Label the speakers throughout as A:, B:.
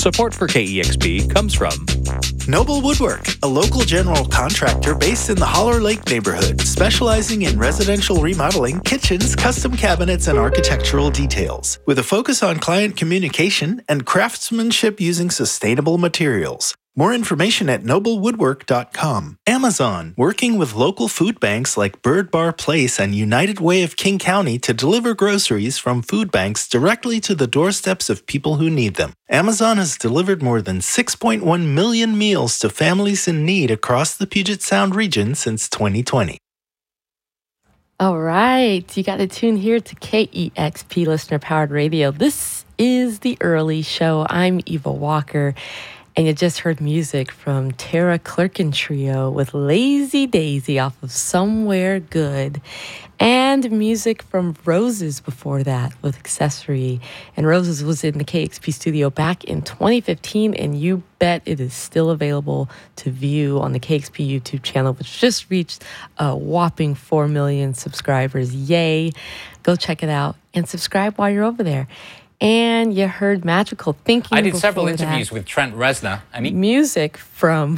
A: Support for KEXP comes from
B: Noble Woodwork, a local general contractor based in the Holler Lake neighborhood, specializing in residential remodeling, kitchens, custom cabinets, and architectural details, with a focus on client communication and craftsmanship using sustainable materials. More information at noblewoodwork.com. Amazon, working with local food banks like Bird Bar Place and United Way of King County to deliver groceries from food banks directly to the doorsteps of people who need them. Amazon has delivered more than 6.1 million meals to families in need across the Puget Sound region since 2020.
C: All right, you got to tune here to KEXP Listener Powered Radio. This is The Early Show. I'm Eva Walker. And you just heard music from Tara Clerkin Trio with Lazy Daisy off of Somewhere Good. And music from Roses before that with Accessory. And Roses was in the KEXP studio back in 2015. And you bet it is still available to view on the KEXP YouTube channel, which just reached a whopping 4 million subscribers. Yay. Go check it out and subscribe while you're over there. And you heard Magical Thinking.
D: I did several interviews with Trent Reznor.
C: Music from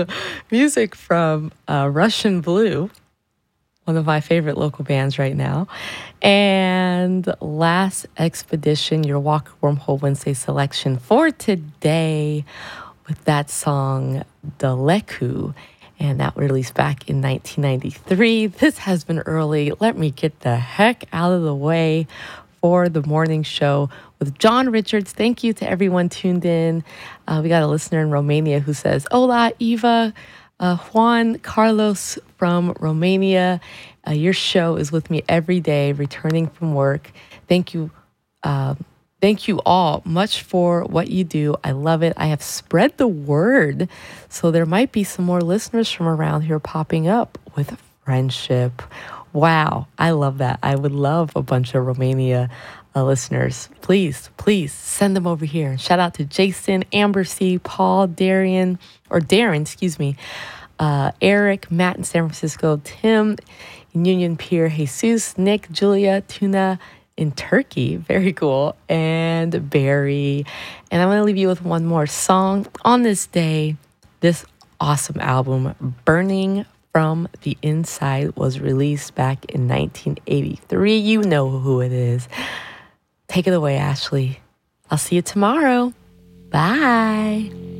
C: Russian Blue, one of my favorite local bands right now. And Last Expedition, your Walker Wormhole Wednesday selection for today with that song, Daleku. And that was released back in 1993. This has been early. Let me get the heck out of the way for the morning show with John Richards. Thank you to everyone tuned in. We got a listener in Romania who says, Hola, Eva. Juan Carlos from Romania. Your show is with me every day, returning from work. Thank you. Thank you all much for what you do. I love it. I have spread the word, so there might be some more listeners from around here popping up with friendship. Wow, I love that. I would love a bunch of Romania listeners. Please send them over here. Shout out to Jason, Amber C, Paul, Darren, Eric, Matt in San Francisco, Tim in Union Pier, Jesus, Nick, Julia, Tuna in Turkey. Very cool. And Barry. And I'm going to leave you with one more song. On this day, this awesome album, Burning from the Inside, was released back in 1983. You know who it is. Take it away, Ashley. I'll see you tomorrow. Bye.